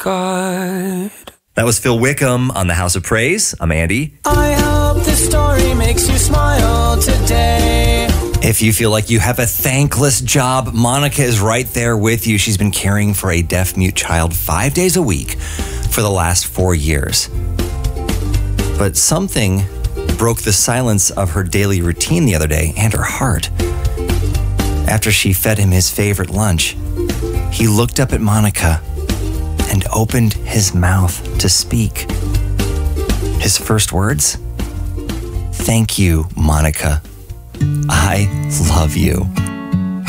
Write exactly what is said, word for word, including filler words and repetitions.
God. That was Phil Wickham on the House of Praise. I'm Andy. I hope this story makes you smile today. If you feel like you have a thankless job, Monica is right there with you. She's been caring for a deaf-mute child five days a week for the last four years. But something broke the silence of her daily routine the other day and her heart. After she fed him his favorite lunch, he looked up at Monica and opened his mouth to speak. His first words? "Thank you, Monica. I love you."